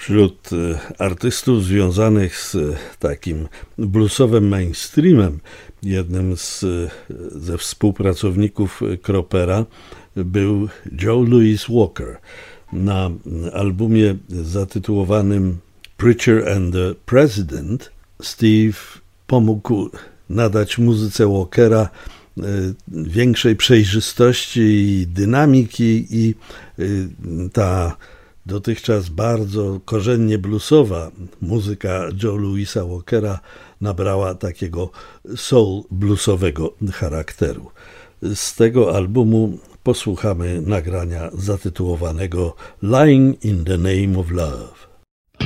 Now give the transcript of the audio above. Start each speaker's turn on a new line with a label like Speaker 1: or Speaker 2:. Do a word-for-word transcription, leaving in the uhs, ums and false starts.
Speaker 1: Wśród artystów związanych z takim bluesowym mainstreamem, jednym z, ze współpracowników Cropera był Joe Louis Walker. Na albumie zatytułowanym Preacher and the President Steve pomógł nadać muzyce Walkera większej przejrzystości i dynamiki, i ta dotychczas bardzo korzennie bluesowa muzyka Joe Louisa Walkera nabrała takiego soul bluesowego charakteru. Z tego albumu posłuchamy nagrania zatytułowanego Lying in the Name of Love.